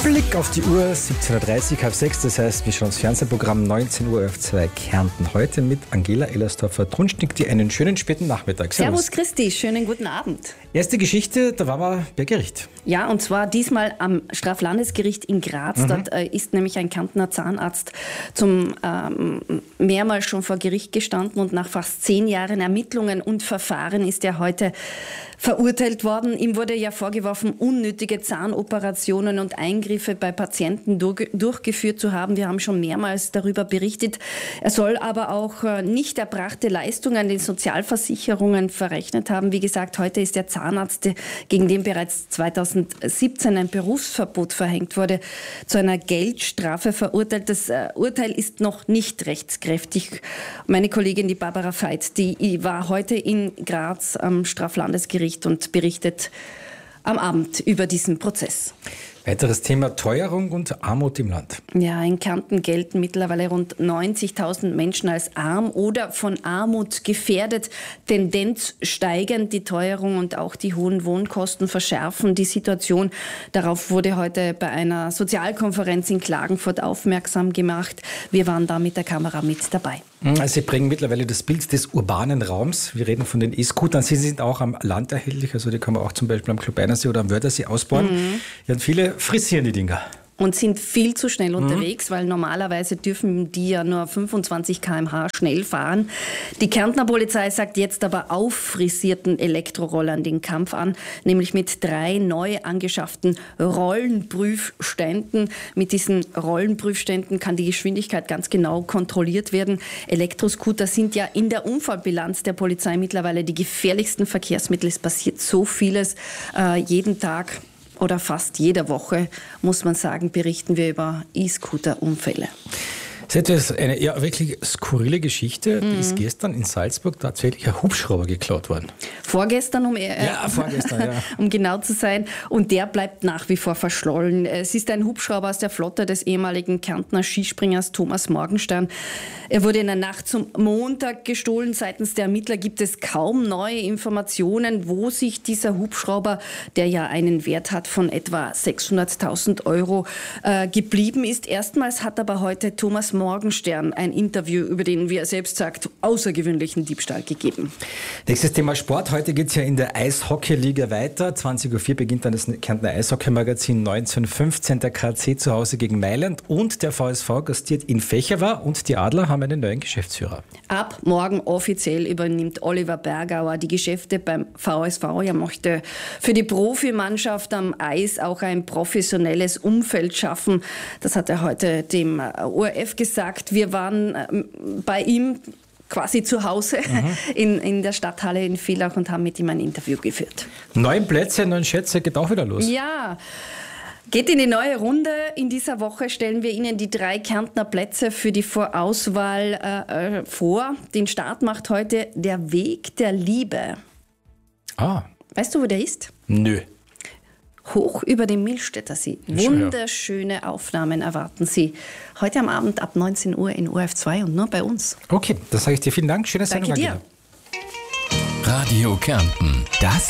Blick auf die Uhr, 17.30 Uhr, halb sechs, das heißt, wir schauen das Fernsehprogramm 19 Uhr auf 2 Kärnten. Heute mit Angela Ellersdorfer-Trunschnick, die einen schönen späten Nachmittag. Servus Christi, schönen guten Abend. Erste Geschichte, da waren wir bei Gericht. Ja, und zwar diesmal am Straflandesgericht in Graz. Dort ist nämlich ein Kärntner Zahnarzt mehrmals schon vor Gericht gestanden und nach fast 10 Jahren Ermittlungen und Verfahren ist er heute verurteilt worden. Ihm wurde ja vorgeworfen, unnötige Zahnoperationen und Eingriffe bei Patienten durchgeführt zu haben. Wir haben schon mehrmals darüber berichtet. Er soll aber auch nicht erbrachte Leistungen an den Sozialversicherungen verrechnet haben. Wie gesagt, heute ist der Zahnarzt, gegen den bereits 2017 ein Berufsverbot verhängt wurde, zu einer Geldstrafe verurteilt. Das Urteil ist noch nicht rechtskräftig. Meine Kollegin, die Barbara Veit, die war heute in Graz am Straflandesgericht und berichtet am Abend über diesen Prozess. Weiteres Thema: Teuerung und Armut im Land. Ja, in Kärnten gelten mittlerweile rund 90.000 Menschen als arm oder von Armut gefährdet. Tendenz steigend. Die Teuerung und auch die hohen Wohnkosten verschärfen die Situation. Darauf wurde heute bei einer Sozialkonferenz in Klagenfurt aufmerksam gemacht. Wir waren da mit der Kamera mit dabei. Sie prägen mittlerweile das Bild des urbanen Raums. Wir reden von den E-Scootern. Sie sind auch am Land erhältlich, also die kann man auch zum Beispiel am Klubeinersee oder am Wörthersee ausbauen. Ja, und viele frisieren die Dinger. Und sind viel zu schnell unterwegs, weil normalerweise dürfen die ja nur 25 km/h schnell fahren. Die Kärntner Polizei sagt jetzt aber auffrisierten Elektrorollern den Kampf an, nämlich mit 3 neu angeschafften Rollenprüfständen. Mit diesen Rollenprüfständen kann die Geschwindigkeit ganz genau kontrolliert werden. Elektroscooter sind ja in der Unfallbilanz der Polizei mittlerweile die gefährlichsten Verkehrsmittel. Es passiert so vieles jeden Tag. Oder fast jede Woche, muss man sagen, berichten wir über E-Scooter-Unfälle. Das ist eine wirklich skurrile Geschichte. Die ist gestern in Salzburg tatsächlich ein Hubschrauber geklaut worden. Vorgestern, vorgestern, ja. um genau zu sein. Und der bleibt nach wie vor verschollen. Es ist ein Hubschrauber aus der Flotte des ehemaligen Kärntner Skispringers Thomas Morgenstern. Er wurde in der Nacht zum Montag gestohlen. Seitens der Ermittler gibt es kaum neue Informationen, wo sich dieser Hubschrauber, der ja einen Wert hat von etwa 600.000 Euro, geblieben ist. Erstmals hat aber heute Thomas Morgenstern ein Interview über den, wie er selbst sagt, außergewöhnlichen Diebstahl gegeben. Nächstes Thema Sport. Heute geht es ja in der Eishockey-Liga weiter. 20.04 Uhr beginnt dann das Kärntner Eishockey-Magazin. 19:15 der KC zu Hause gegen Mailand und der VSV gastiert in Fächerwa und die Adler haben einen neuen Geschäftsführer. Ab morgen offiziell übernimmt Oliver Bergauer die Geschäfte beim VSV. Er möchte für die Profimannschaft am Eis auch ein professionelles Umfeld schaffen. Das hat er heute dem ORF gesagt. Wir waren bei ihm quasi zu Hause in der Stadthalle in Villach und haben mit ihm ein Interview geführt. 9 Plätze, 9 Schätze, geht auch wieder los. Ja, geht in die neue Runde. In dieser Woche stellen wir Ihnen die 3 Kärntner Plätze für die Vorauswahl vor. Den Start macht heute der Weg der Liebe. Ah. Weißt du, wo der ist? Nö. Hoch über dem Millstätter See. Wunderschöne Aufnahmen erwarten Sie heute am Abend ab 19 Uhr in ORF 2 und nur bei uns. Okay, das sage ich dir. Vielen Dank. Schöne Sendung. Danke dir. Radio Kärnten. Das